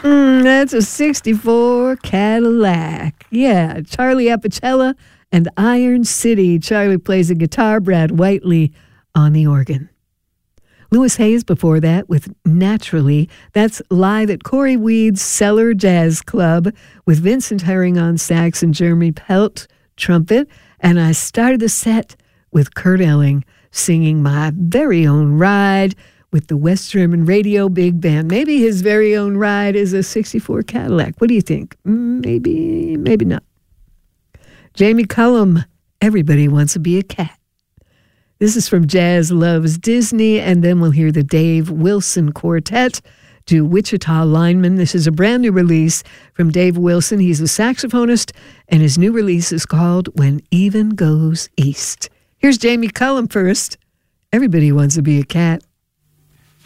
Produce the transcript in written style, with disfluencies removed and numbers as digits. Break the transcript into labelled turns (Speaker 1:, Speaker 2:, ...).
Speaker 1: That's a 64 Cadillac. Yeah, Charlie Apicella and Iron City. Charlie plays the guitar, Brad Whiteley on the organ. Louis Hayes before that with Naturally. That's live at Corey Weed's Cellar Jazz Club with Vincent Herring on sax and Jeremy Pelt trumpet. And I started the set with Kurt Elling singing My Very Own Ride with the West German Radio Big Band. Maybe his very own ride is a 64 Cadillac. What do you think? Maybe not. Jamie Cullum, Everybody Wants to Be a Cat. This is from Jazz Loves Disney, and then we'll hear the Dave Wilson Quartet do Wichita Lineman. This is a brand new release from Dave Wilson. He's a saxophonist, and his new release is called When Even Goes East. Here's Jamie Cullum first. Everybody Wants to Be a Cat.